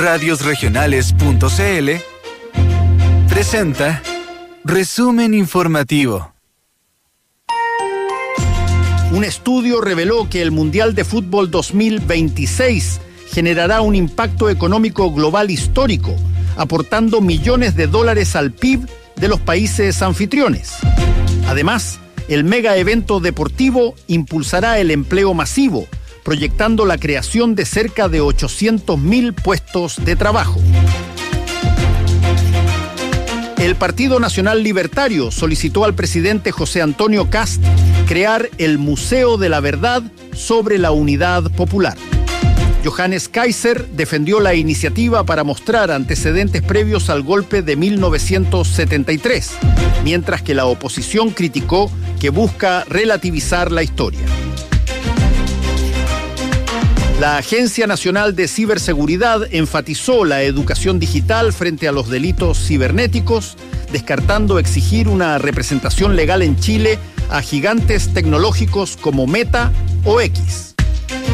Radiosregionales.cl presenta Resumen Informativo. Un estudio reveló que el Mundial de Fútbol 2026 generará un impacto económico global histórico, aportando millones de dólares al PIB de los países anfitriones. Además, el mega evento deportivo impulsará el empleo masivo, proyectando la creación de cerca de 800.000 puestos de trabajo. El Partido Nacional Libertario solicitó al presidente José Antonio Kast crear el Museo de la Verdad sobre la Unidad Popular. Johannes Kaiser defendió la iniciativa para mostrar antecedentes previos al golpe de 1973, mientras que la oposición criticó que busca relativizar la historia. La Agencia Nacional de Ciberseguridad enfatizó la educación digital frente a los delitos cibernéticos, descartando exigir una representación legal en Chile a gigantes tecnológicos como Meta o X.